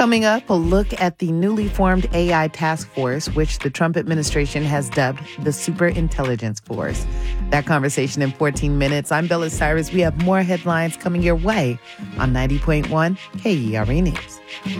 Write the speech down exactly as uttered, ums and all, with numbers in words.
Coming up, a look at the newly formed A I task force, which the Trump administration has dubbed the Superintelligence Force. That conversation in fourteen minutes. I'm Bella Cyrus. We have more headlines coming your way on ninety point one K E R A News.